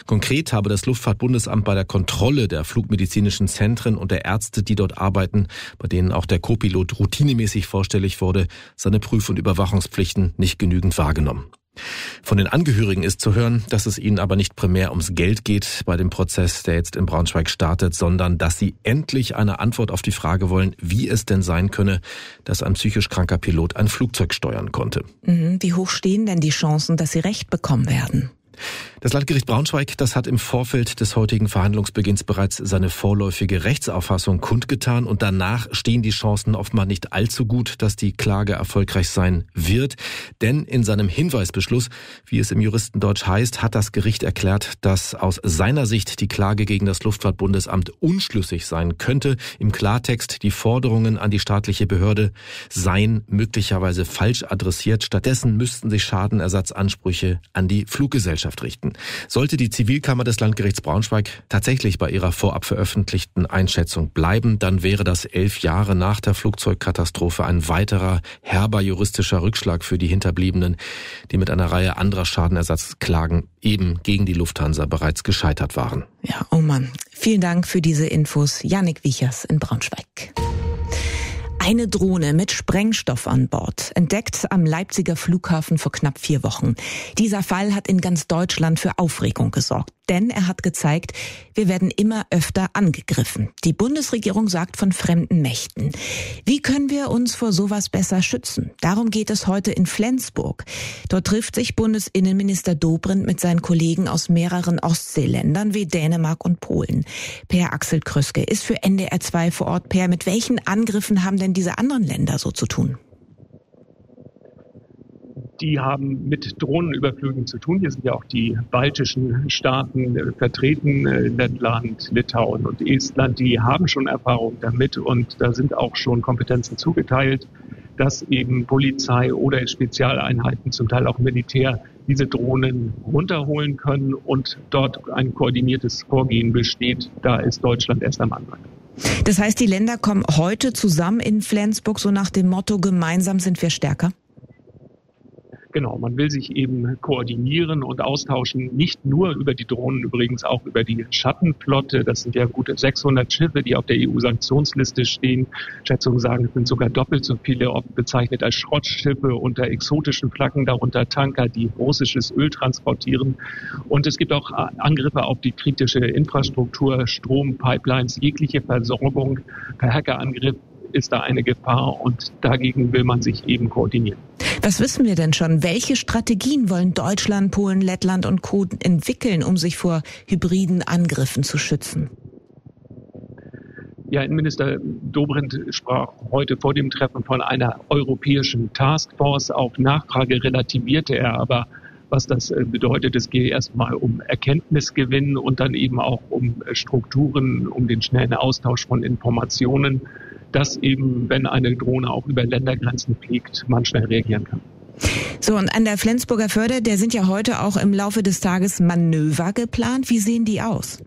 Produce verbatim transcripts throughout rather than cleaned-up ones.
Konkret habe das Luftfahrtbundesamt bei der Kontrolle der flugmedizinischen Zentren und der Ärzte, die dort arbeiten, bei denen auch der Co-Pilot routinemäßig vorstellig wurde, seine Prüf- und Überwachungspflichten nicht genügend wahrgenommen. Von den Angehörigen ist zu hören, dass es ihnen aber nicht primär ums Geld geht bei dem Prozess, der jetzt in Braunschweig startet, sondern dass sie endlich eine Antwort auf die Frage wollen, wie es denn sein könne, dass ein psychisch kranker Pilot ein Flugzeug steuern konnte. Wie hoch stehen denn die Chancen, dass sie Recht bekommen werden? Das Landgericht Braunschweig, das hat im Vorfeld des heutigen Verhandlungsbeginns bereits seine vorläufige Rechtsauffassung kundgetan und danach stehen die Chancen offenbar nicht allzu gut, dass die Klage erfolgreich sein wird. Denn in seinem Hinweisbeschluss, wie es im Juristendeutsch heißt, hat das Gericht erklärt, dass aus seiner Sicht die Klage gegen das Luftfahrtbundesamt unschlüssig sein könnte. Im Klartext, die Forderungen an die staatliche Behörde seien möglicherweise falsch adressiert. Stattdessen müssten sich Schadenersatzansprüche an die Fluggesellschaft richten. Sollte die Zivilkammer des Landgerichts Braunschweig tatsächlich bei ihrer vorab veröffentlichten Einschätzung bleiben, dann wäre das elf Jahre nach der Flugzeugkatastrophe ein weiterer herber juristischer Rückschlag für die Hinterbliebenen, die mit einer Reihe anderer Schadenersatzklagen eben gegen die Lufthansa bereits gescheitert waren. Ja, oh Mann. Vielen Dank für diese Infos. Jannik Wiechers in Braunschweig. Eine Drohne mit Sprengstoff an Bord, entdeckt am Leipziger Flughafen vor knapp vier Wochen. Dieser Fall hat in ganz Deutschland für Aufregung gesorgt, denn er hat gezeigt, wir werden immer öfter angegriffen. Die Bundesregierung sagt von fremden Mächten. Wie können wir uns vor sowas besser schützen? Darum geht es heute in Flensburg. Dort trifft sich Bundesinnenminister Dobrindt mit seinen Kollegen aus mehreren Ostseeländern wie Dänemark und Polen. Per Axel Kröske ist für N D R zwei vor Ort. Per, mit welchen Angriffen haben denn diese anderen Länder so zu tun? Die haben mit Drohnenüberflügen zu tun. Hier sind ja auch die baltischen Staaten vertreten, Lettland, Litauen und Estland. Die haben schon Erfahrung damit und da sind auch schon Kompetenzen zugeteilt, dass eben Polizei oder Spezialeinheiten, zum Teil auch Militär, diese Drohnen runterholen können und dort ein koordiniertes Vorgehen besteht. Da ist Deutschland erst am Anfang. Das heißt, die Länder kommen heute zusammen in Flensburg, so nach dem Motto, gemeinsam sind wir stärker? Genau, man will sich eben koordinieren und austauschen, nicht nur über die Drohnen, übrigens auch über die Schattenflotte. Das sind ja gute sechshundert Schiffe, die auf der E U-Sanktionsliste stehen. Schätzungen sagen, es sind sogar doppelt so viele, oft bezeichnet als Schrottschiffe unter exotischen Flaggen, darunter Tanker, die russisches Öl transportieren. Und es gibt auch Angriffe auf die kritische Infrastruktur, Strom, Pipelines, jegliche Versorgung. Per Hackerangriff ist da eine Gefahr und dagegen will man sich eben koordinieren. Was wissen wir denn schon? Welche Strategien wollen Deutschland, Polen, Lettland und Co. entwickeln, um sich vor hybriden Angriffen zu schützen? Ja, Innenminister Dobrindt sprach heute vor dem Treffen von einer europäischen Taskforce. Auf Nachfrage relativierte er aber, was das bedeutet. Es gehe erstmal um Erkenntnisgewinn und dann eben auch um Strukturen, um den schnellen Austausch von Informationen, dass eben, wenn eine Drohne auch über Ländergrenzen fliegt, man schnell reagieren kann. So, und an der Flensburger Förde, der sind ja heute auch im Laufe des Tages Manöver geplant. Wie sehen die aus?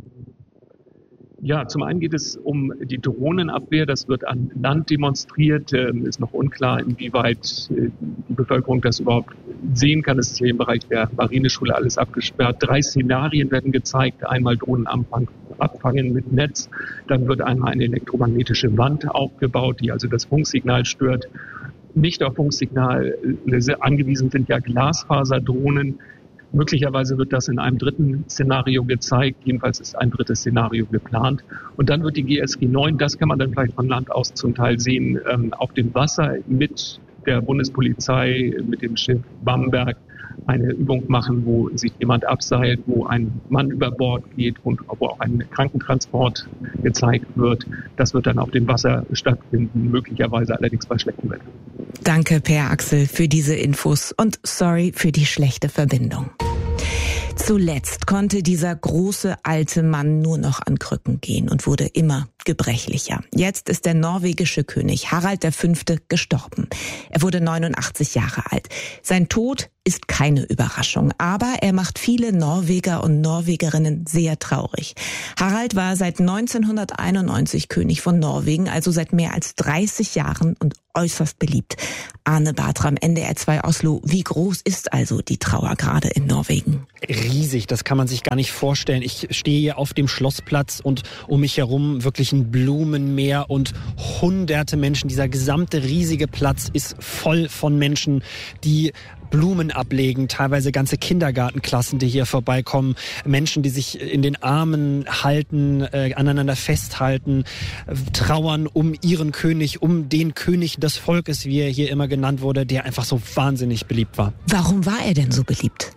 Ja, zum einen geht es um die Drohnenabwehr. Das wird an Land demonstriert. Ähm, ist noch unklar, inwieweit äh, die Bevölkerung das überhaupt sehen kann. Es ist hier im Bereich der Marineschule alles abgesperrt. Drei Szenarien werden gezeigt. Einmal Drohnenabfang abfangen mit Netz. Dann wird einmal eine elektromagnetische Wand aufgebaut, die also das Funksignal stört. Nicht auf Funksignal äh, angewiesen sind ja Glasfaserdrohnen. Möglicherweise wird das in einem dritten Szenario gezeigt. Jedenfalls ist ein drittes Szenario geplant. Und dann wird die G S G neun, das kann man dann vielleicht von Land aus zum Teil sehen, ähm, auf dem Wasser mit der Bundespolizei, mit dem Schiff Bamberg eine Übung machen, wo sich jemand abseilt, wo ein Mann über Bord geht und wo auch ein Krankentransport gezeigt wird. Das wird dann auf dem Wasser stattfinden, möglicherweise allerdings bei schlechtem Wetter. Danke, Per Axel, für diese Infos und sorry für die schlechte Verbindung. Zuletzt konnte dieser große alte Mann nur noch an Krücken gehen und wurde immer gebrechlicher. Jetzt ist der norwegische König Harald der Fünfte gestorben. Er wurde neunundachtzig Jahre alt. Sein Tod ist keine Überraschung, aber er macht viele Norweger und Norwegerinnen sehr traurig. Harald war seit neunzehnhunderteinundneunzig König von Norwegen, also seit mehr als dreißig Jahren und äußerst beliebt. Arne Bartram, N D R zwei Oslo. Wie groß ist also die Trauer gerade in Norwegen? Riesig, das kann man sich gar nicht vorstellen. Ich stehe hier auf dem Schlossplatz und um mich herum wirklich ein Blumenmeer und hunderte Menschen. Dieser gesamte riesige Platz ist voll von Menschen, die Blumen ablegen, teilweise ganze Kindergartenklassen, die hier vorbeikommen, Menschen, die sich in den Armen halten, äh, aneinander festhalten, äh, trauern um ihren König, um den König des Volkes, wie er hier immer genannt wurde, der einfach so wahnsinnig beliebt war. Warum war er denn so beliebt?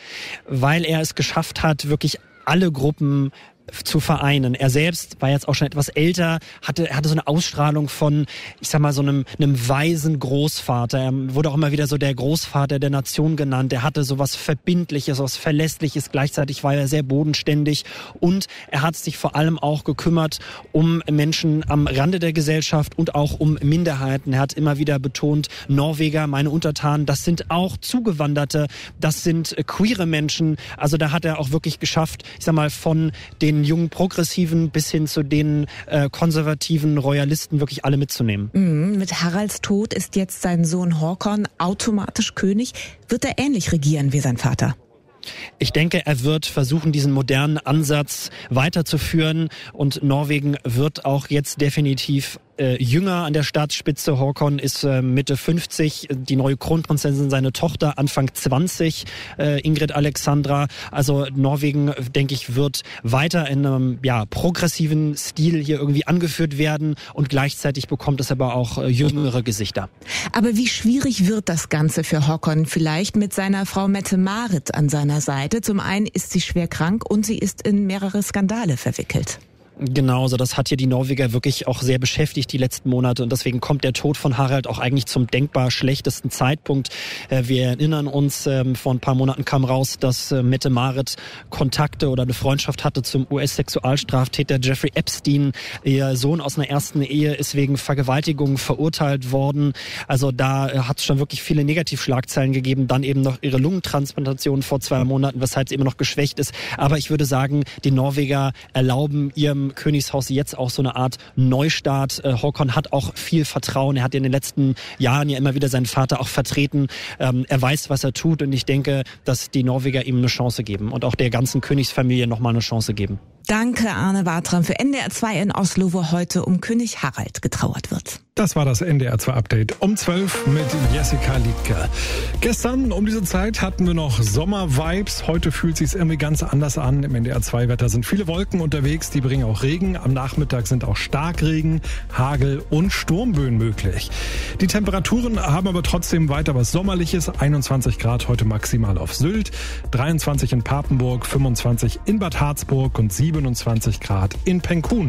Weil er es geschafft hat, wirklich alle Gruppen zu vereinen. Er selbst war jetzt auch schon etwas älter, hatte, hatte so eine Ausstrahlung von, ich sag mal, so einem, einem weisen Großvater. Er wurde auch immer wieder so der Großvater der Nation genannt. Er hatte so was Verbindliches, was Verlässliches. Gleichzeitig war er sehr bodenständig und er hat sich vor allem auch gekümmert um Menschen am Rande der Gesellschaft und auch um Minderheiten. Er hat immer wieder betont, Norweger, meine Untertanen, das sind auch Zugewanderte, das sind queere Menschen. Also da hat er auch wirklich geschafft, ich sag mal, von den jungen Progressiven bis hin zu den äh, konservativen Royalisten wirklich alle mitzunehmen. Mhm. Mit Haralds Tod ist jetzt sein Sohn Håkon automatisch König. Wird er ähnlich regieren wie sein Vater? Ich denke, er wird versuchen, diesen modernen Ansatz weiterzuführen und Norwegen wird auch jetzt definitiv äh, jünger an der Staatsspitze. Håkon ist äh, Mitte fünfzig, die neue Kronprinzessin, seine Tochter Anfang zwanzig, äh, Ingrid Alexandra. Also Norwegen, denke ich, wird weiter in einem ja, progressiven Stil hier irgendwie angeführt werden und gleichzeitig bekommt es aber auch äh, jüngere Gesichter. Aber wie schwierig wird das Ganze für Håkon vielleicht mit seiner Frau Mette-Marit an seiner Seite? Zum einen ist sie schwer krank und sie ist in mehrere Skandale verwickelt. Genau, so das hat hier die Norweger wirklich auch sehr beschäftigt die letzten Monate und deswegen kommt der Tod von Harald auch eigentlich zum denkbar schlechtesten Zeitpunkt. Wir erinnern uns, vor ein paar Monaten kam raus, dass Mette-Marit Kontakte oder eine Freundschaft hatte zum U S-Sexualstraftäter Jeffrey Epstein. Ihr Sohn aus einer ersten Ehe ist wegen Vergewaltigung verurteilt worden. Also da hat es schon wirklich viele Negativschlagzeilen gegeben. Dann eben noch ihre Lungentransplantation vor zwei Monaten, weshalb sie immer noch geschwächt ist. Aber ich würde sagen, die Norweger erlauben ihrem Königshaus jetzt auch so eine Art Neustart. Äh, Håkon hat auch viel Vertrauen. Er hat in den letzten Jahren ja immer wieder seinen Vater auch vertreten. Ähm, er weiß, was er tut und ich denke, dass die Norweger ihm eine Chance geben und auch der ganzen Königsfamilie nochmal eine Chance geben. Danke, Arne Bartram, für N D R zwei in Oslo, wo heute um König Harald getrauert wird. Das war das N D R zwei Update um zwölf mit Jessica Liedke. Gestern um diese Zeit hatten wir noch Sommer-Vibes. Heute fühlt sich's irgendwie ganz anders an. Im N D R zwei Wetter sind viele Wolken unterwegs, die bringen auch Regen. Am Nachmittag sind auch Starkregen, Hagel und Sturmböen möglich. Die Temperaturen haben aber trotzdem weiter was Sommerliches. einundzwanzig Grad heute maximal auf Sylt, dreiundzwanzig in Papenburg, fünfundzwanzig in Bad Harzburg und siebenundzwanzig Grad in Penkun.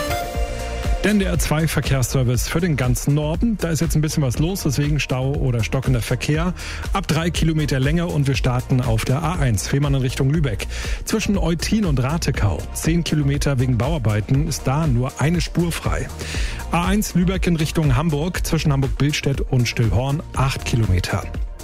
Der N D R zwei Verkehrsservice für den ganzen Norden. Da ist jetzt ein bisschen was los, deswegen Stau oder stockender Verkehr. Ab drei Kilometer Länge und wir starten auf der A eins, Fehmarn in Richtung Lübeck. Zwischen Eutin und Ratekau. Zehn Kilometer wegen Bauarbeiten ist da nur eine Spur frei. A eins Lübeck in Richtung Hamburg. Zwischen Hamburg-Billstedt und Stillhorn acht Kilometer.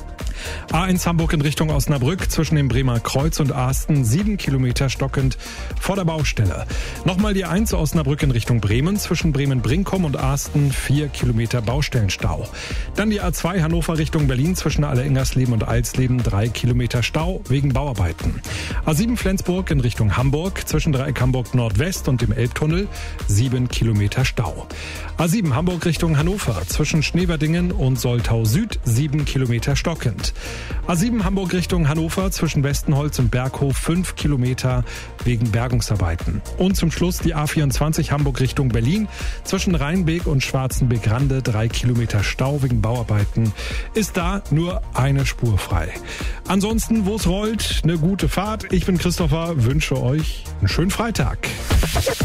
A eins Hamburg in Richtung Osnabrück, zwischen dem Bremer Kreuz und Asten, sieben Kilometer stockend vor der Baustelle. Nochmal die eins Osnabrück in Richtung Bremen, zwischen Bremen-Brinkum und Asten, vier Kilometer Baustellenstau. Dann die A zwei Hannover Richtung Berlin, zwischen Alleringersleben und Alsleben, drei Kilometer Stau wegen Bauarbeiten. A sieben Flensburg in Richtung Hamburg, zwischen Dreieck Hamburg Nordwest und dem Elbtunnel, sieben Kilometer Stau. A sieben Hamburg Richtung Hannover, zwischen Schneverdingen und Soltau Süd, sieben Kilometer stockend. A sieben Hamburg Richtung Hannover, zwischen Westenholz und Berghof, fünf Kilometer wegen Bergungsarbeiten. Und zum Schluss die A vierundzwanzig Hamburg Richtung Berlin, zwischen Rheinbeek und Schwarzenbeek-Rande, drei Kilometer Stau wegen Bauarbeiten. Ist da nur eine Spur frei. Ansonsten, wo es rollt, eine gute Fahrt. Ich bin Christopher, wünsche euch einen schönen Freitag.